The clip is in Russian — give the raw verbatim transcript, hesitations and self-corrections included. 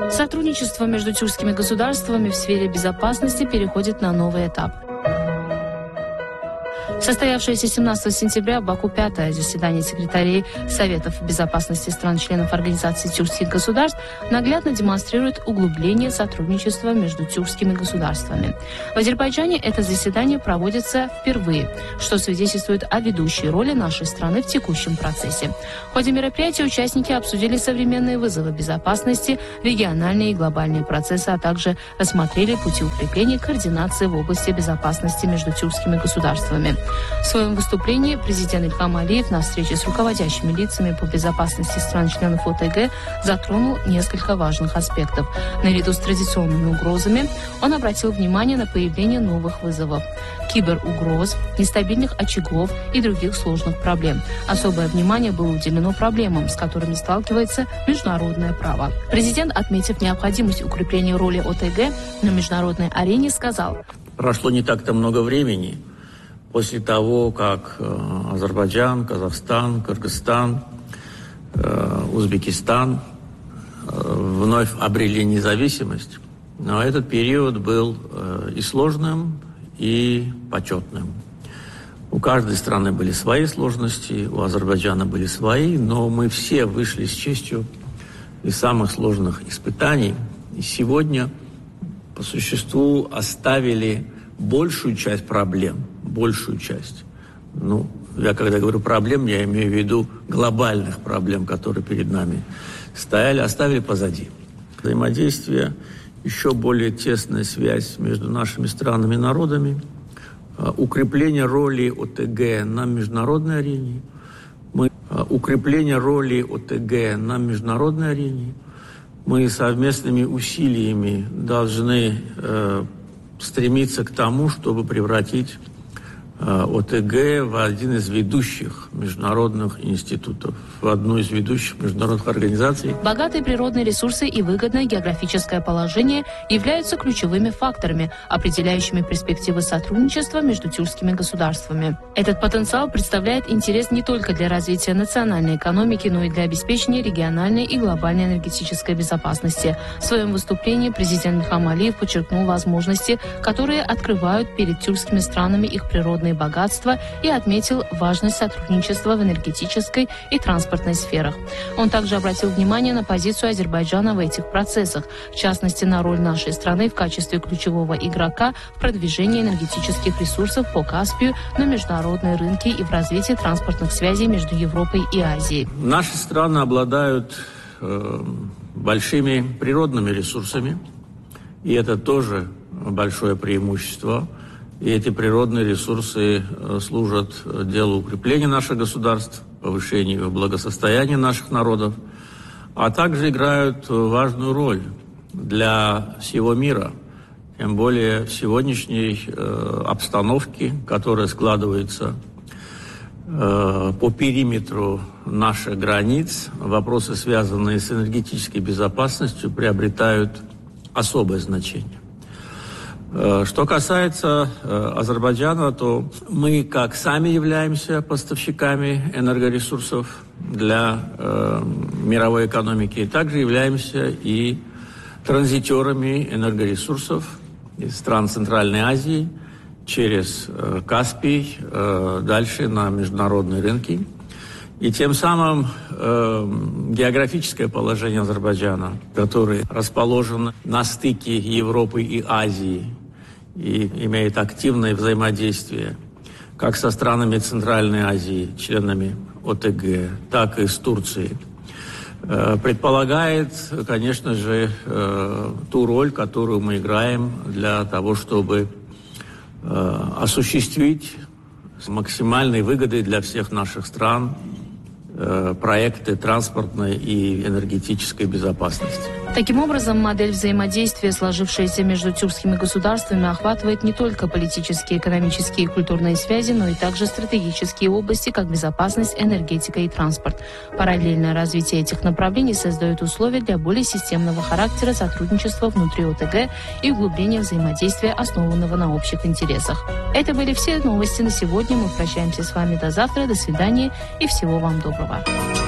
Сотрудничество между тюркскими государствами в сфере безопасности переходит на новый этап. Состоявшееся семнадцатого сентября в Баку пятое заседание секретарей Советов безопасности стран-членов Организации тюркских государств наглядно демонстрирует углубление сотрудничества между тюркскими государствами. В Азербайджане это заседание проводится впервые, что свидетельствует о ведущей роли нашей страны в текущем процессе. В ходе мероприятия участники обсудили современные вызовы безопасности, региональные и глобальные процессы, а также рассмотрели пути укрепления координации в области безопасности между тюркскими государствами. В своем выступлении президент Ильхам Алиев на встрече с руководящими лицами по безопасности стран-членов ОТГ затронул несколько важных аспектов. Наряду с традиционными угрозами он обратил внимание на появление новых вызовов – киберугроз, нестабильных очагов и других сложных проблем. Особое внимание было уделено проблемам, с которыми сталкивается международное право. Президент, отметив необходимость укрепления роли ОТГ на международной арене, сказал: «Прошло не так-то много времени после того, как э, Азербайджан, Казахстан, Кыргызстан, э, Узбекистан э, вновь обрели независимость. Но этот период был э, и сложным, и почетным. У каждой страны были свои сложности, у Азербайджана были свои, но мы все вышли с честью из самых сложных испытаний. И сегодня по существу оставили большую часть проблем, большую часть. Ну, я когда говорю проблем, я имею в виду глобальных проблем, которые перед нами стояли, оставили позади. Взаимодействие, еще более тесная связь между нашими странами и народами, укрепление роли ОТГ на международной арене, мы, укрепление роли ОТГ на международной арене, мы совместными усилиями должны э, стремиться к тому, чтобы превратить э, ОТГ в один из ведущих международных институтов, в одну из ведущих международных организаций. Богатые природные ресурсы и выгодное географическое положение являются ключевыми факторами, определяющими перспективы сотрудничества между тюркскими государствами. Этот потенциал представляет интерес не только для развития национальной экономики, но и для обеспечения региональной и глобальной энергетической безопасности. В своем выступлении президент Ильхам Алиев подчеркнул возможности, которые открывают перед тюркскими странами их природные богатства, и отметил важность сотрудничества в энергетической и транспортной сферах. Он также обратил внимание на позицию Азербайджана в этих процессах, в частности, на роль нашей страны в качестве ключевого игрока в продвижении энергетических ресурсов по Каспию на международные рынки и в развитии транспортных связей между Европой и Азией. Наши страны обладают э, большими природными ресурсами, и это тоже большое преимущество. И эти природные ресурсы служат делу укрепления наших государств, повышению благосостояния наших народов, а также играют важную роль для всего мира. Тем более в сегодняшней э, обстановке, которая складывается э, по периметру наших границ, вопросы, связанные с энергетической безопасностью, приобретают особое значение. Что касается э, Азербайджана, то мы как сами являемся поставщиками энергоресурсов для э, мировой экономики, также являемся и транзитерами энергоресурсов из стран Центральной Азии через э, Каспий, э, дальше на международные рынки. И тем самым э, географическое положение Азербайджана, который расположен на стыке Европы и Азии и имеет активное взаимодействие как со странами Центральной Азии, членами ОТГ, так и с Турцией, э, предполагает, конечно же, э, ту роль, которую мы играем для того, чтобы э, осуществить с максимальной выгодой для всех наших стран проекты транспортной и энергетической безопасности. Таким образом, модель взаимодействия, сложившаяся между тюркскими государствами, охватывает не только политические, экономические и культурные связи, но и также стратегические области, как безопасность, энергетика и транспорт. Параллельное развитие этих направлений создает условия для более системного характера сотрудничества внутри ОТГ и углубления взаимодействия, основанного на общих интересах. Это были все новости на сегодня. Мы прощаемся с вами до завтра. До свидания и всего вам доброго.